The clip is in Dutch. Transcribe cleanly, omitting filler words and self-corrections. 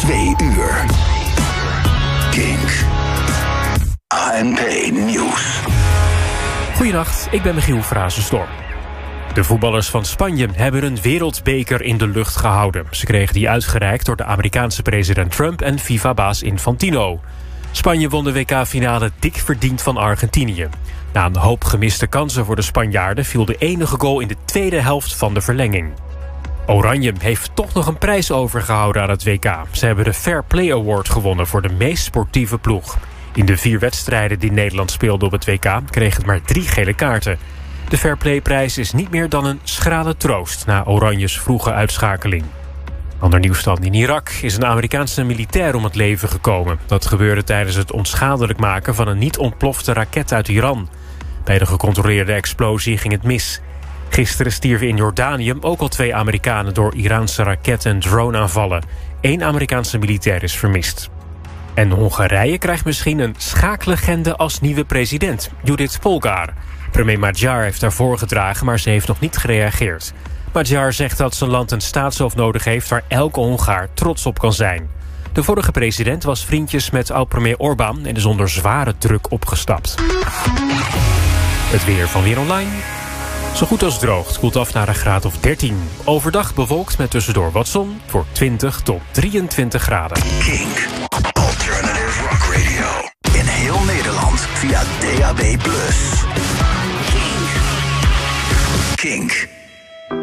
2 uur. Kink. ANP Nieuws. Goedenacht, ik ben Michiel Frazenstorm. De voetballers van Spanje hebben een wereldbeker in de lucht gehouden. Ze kregen die uitgereikt door de Amerikaanse president Trump en FIFA-baas Infantino. Spanje won de WK-finale dik verdiend van Argentinië. Na een hoop gemiste kansen voor de Spanjaarden viel de enige goal in de tweede helft van de verlenging. Oranje heeft toch nog een prijs overgehouden aan het WK. Ze hebben de Fair Play Award gewonnen voor de meest sportieve ploeg. In de 4 wedstrijden die Nederland speelde op het WK kreeg het maar 3 gele kaarten. De Fair Play-prijs is niet meer dan een schrale troost na Oranjes vroege uitschakeling. Ander nieuws dan: in Irak is een Amerikaanse militair om het leven gekomen. Dat gebeurde tijdens het onschadelijk maken van een niet ontplofte raket uit Iran. Bij de gecontroleerde explosie ging het mis. Gisteren stierven in Jordanië ook al 2 Amerikanen door Iraanse raket- en droneaanvallen. 1 Amerikaanse militair is vermist. En Hongarije krijgt misschien een schaaklegende als nieuwe president, Judith Polgár. Premier Magyar heeft daarvoor gedragen, maar ze heeft nog niet gereageerd. Magyar zegt dat zijn land een staatshoofd nodig heeft waar elke Hongaar trots op kan zijn. De vorige president was vriendjes met oud-premier Orbán en is onder zware druk opgestapt. Het weer van Weer Online. Zo goed als droog. Het koelt af naar een graad of 13. Overdag bewolkt met tussendoor wat zon voor 20 tot 23 graden. Kink. Alternative Rock Radio. In heel Nederland via DAB+. Kink.